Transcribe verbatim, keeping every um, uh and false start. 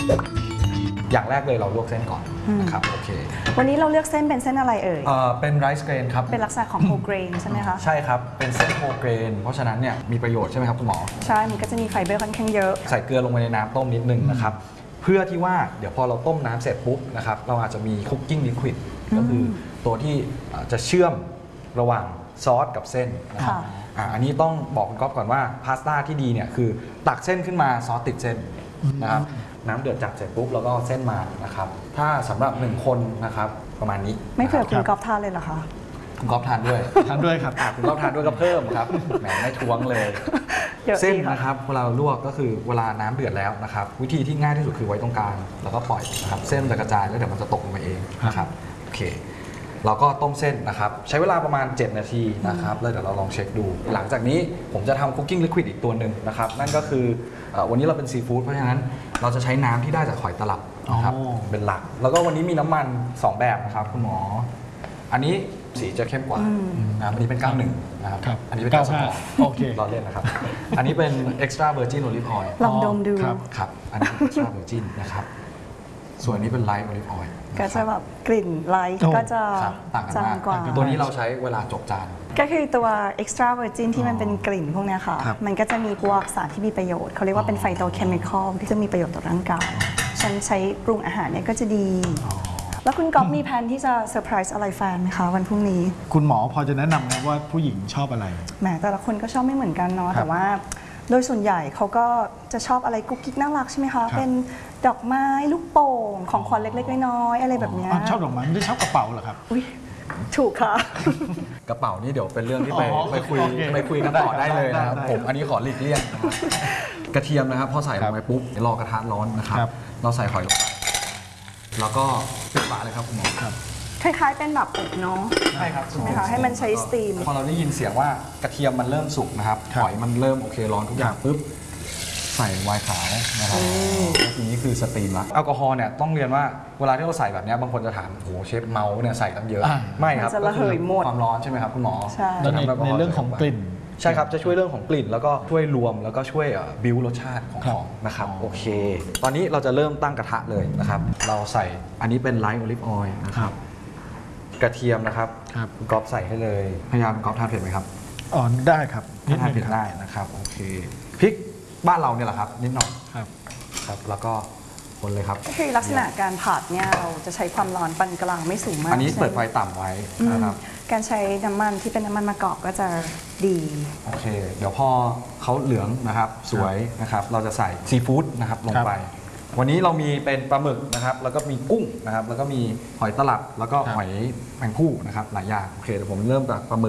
อย่างแรกเลยเราลวกเส้นก่อนนะครับโอเควันนี้เราเลือกเส้นเป็นเส้นอะไรเอ่ยเอ่อเป็นไรซ์เกรนครับเป็นลักษณะของโฮเกรนใช่ไหมคะใช่ครับเป็นเส้นโฮเกรนเพราะฉะนั้นเนี่ยมีประโยชน์ใช่ไหมครับคุณหมอใช่มันก็จะมีไฟเบอร์ค่อนข้างเยอะใส่เกลือลงไปในน้ำต้มนิดนึงนะครับเพื่อที่ว่าเดี๋ยวพอเราต้มน้ำเสร็จปุ๊บนะครับเราอาจจะมีคุกกิ้งลิควิดก็คือตัวที่จะเชื่อมระหว่างซอสกับเส้นนะครับอันนี้ต้องบอกคุณก๊อฟก่อนว่าพาสต้าที่ดีเนี่ยคือตักเส้นขึ้นมาซอสติดเส้นนะครับน้ำเดือดจัดเสร็จปุ๊บแล้วก็เส้นมานะครับถ้าสำหรับหนึ่งคนนะครับประมาณนี้ไม่เผื่อคุณก๊อฟทานเลยเหรอคะคุณก๊อฟทานด้วยทานด้วยครับคุณก๊อฟทานด้วยก็เพิ่มครับแหมไม่ทวงเลยเส้นนะครับเวลาลวกก็คือเวลาน้ำเดือดแล้วนะครับวิธีที่ง่ายที่สุดคือไว้ตรงกลางแล้วก็ปล่อยนะครับเส้นจะกระจายแล้วเดี๋ยวมันจะตกลงไปเองนะครับโอเคเราก็ต้มเส้นนะครับใช้เวลาประมาณเจ็ดนาทีนะครับแล้วเดี๋ยวเราลองเช็คดูหลังจากนี้ผมจะทำคุกกิ้งลิควิดอีกตัวหนึ่งนะครับนั่นก็คือวันนี้เราเป็นซีฟู้ดเพราะฉะนั้นเราจะใช้น้ำที่ได้จากหอยตลับนะครับเป็นหลักแล้วก็วันนี้มีน้ำมันสองแบบนะครับคุณหมออันนี้สีจะเข้มกว่านะอันนี้เป็นเก้าสิบเอ็ดนะครับอันนี้เป็นเก้าสิบห้าโอเครอเล่นนะครับอันนี้เป็น extra virgin olive oil ลองดมดูครับอันนี้ extra virgin นะครับส่วนนี้เป็น light olive oil ก็จะแบบกลิ่นไลท์ก็จะจางกว่าตัวนี้เราใช้เวลาจบจานก็คือตัว extra virgin ที่มันเป็นกลิ่นพวกนี้ค่ะมันก็จะมีพวกสารที่มีประโยชน์เขาเรียกว่าเป็นไฟโตเคมีคอลที่จะมีประโยชน์ต่อร่างกายฉันใช้ปรุงอาหารเนี่ยก็จะดีแล้วคุณก๊อฟมีแผนที่จะเซอร์ไพรส์อะไรแฟนไหมคะวันพรุ่งนี้คุณหมอพอจะแนะนำไหมว่าผู้หญิงชอบอะไรแหมแต่ละคนก็ชอบไม่เหมือนกันเนาะแต่ว่าโดยส่วนใหญ่เขาก็จะชอบอะไรกุ๊กกิ๊กน่ารักใช่ไหมคะเป็นดอกไม้ลูกโป่งของขวัญเล็กๆน้อยๆอะไรแบบนี้ชอบดอกไม้ไม่ได้ชอบกระเป๋าเหรอครับอุ้ยถูกค่ะกระเป๋านี่เดี๋ยวเป็นเรื่องที่ไปไปคุยไปคุยกันต่อได้เลยนะครับผมอันนี้ขอหลีกเลี่ยงกระเทียมนะครับพอใส่ลงไปปุ๊บรอกระทะร้อนนะครับเราใส่หอยลงไปแล้วก็ปิดฝาเลยครับคุณหมอครับคล้ายๆเป็นแบบอบเนาะใช่ครับใช่ไหมคะให้มันใช้สตีมพอเราได้ยินเสียงว่ากระเทียมมันเริ่มสุกนะครับหอยมันเริ่มโอเคร้อนทุกอย่างปุ๊บใส่ไวน์ขาวนะครับแล้วทีนี้คือสตรีมละแอลกอฮอล์เนี่ยต้องเรียนว่าเวลาที่เราใส่แบบนี้บางคนจะถามโหเชฟเมาเนี่ยใส่ตั้งเยอะไม่ครับก็คือความร้อนใช่ไหมครับคุณหมอใช่ในเรื่องของกลิ่นใช่ครับจะช่วยเรื่องของกลิ่นแล้วก็ช่วยรวมแล้วก็ช่วยบิวรสชาติของของนะครับโอเคตอนนี้เราจะเริ่มตั้งกระทะเลยนะครับเราใส่อันนี้เป็นไลท์โอลิฟออยล์นะครับกระเทียมนะครับก๊อฟใส่ให้เลยพยายามก๊อฟทานเผ็ดไหมครับอ๋อได้ครับทานเผ็ดได้นะครับโอเคพริกบ้านเราเนี่ยแหละครับนิดหน่อยครับครับแล้วก็คนเลยครับก็คือลักษณะการผัดเนี่ยเราจะใช้ความร้อนปานกลางไม่สูงมากอันนี้เปิดไฟต่ำไว้นะครับการใช้น้ำมันที่เป็นน้ำมันมะกอกก็จะดีโอเคเดี๋ยวพอเขาเหลืองนะครับสวยนะครับเราจะใส่ซีฟู้ดนะครับลงไปวันนี้เรามีเป็นปลาหมึกนะครับแล้วก็มีกุ้งนะครับแล้วก็มีหอยตลับแล้วก็หอยแมงผู้นะครับหลายอย่างโอเคเดี๋ยวผมเริ่มจากปลาหมึก